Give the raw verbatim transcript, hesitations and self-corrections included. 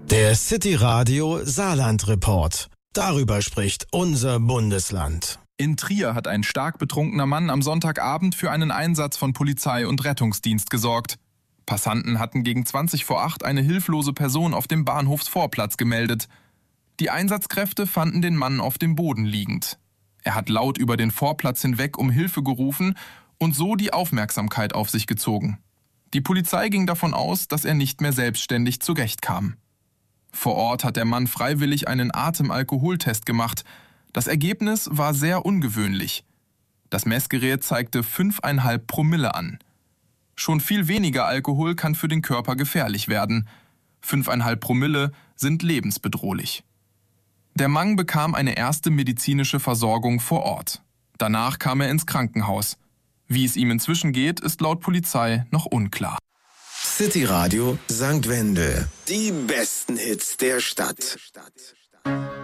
Der City Radio Saarland Report. Darüber spricht unser Bundesland. In Trier hat ein stark betrunkener Mann am Sonntagabend für einen Einsatz von Polizei und Rettungsdienst gesorgt. Passanten hatten gegen zwanzig vor acht eine hilflose Person auf dem Bahnhofsvorplatz gemeldet. Die Einsatzkräfte fanden den Mann auf dem Boden liegend. Er hat laut über den Vorplatz hinweg um Hilfe gerufen und so die Aufmerksamkeit auf sich gezogen. Die Polizei ging davon aus, dass er nicht mehr selbstständig zurechtkam. Vor Ort hat der Mann freiwillig einen Atemalkoholtest gemacht. Das Ergebnis war sehr ungewöhnlich. Das Messgerät zeigte fünf Komma fünf Promille an. Schon viel weniger Alkohol kann für den Körper gefährlich werden. fünf Komma fünf Promille sind lebensbedrohlich. Der Mann bekam eine erste medizinische Versorgung vor Ort. Danach kam er ins Krankenhaus. Wie es ihm inzwischen geht, ist laut Polizei noch unklar. City Radio Sankt Wendel. Die besten Hits der Stadt.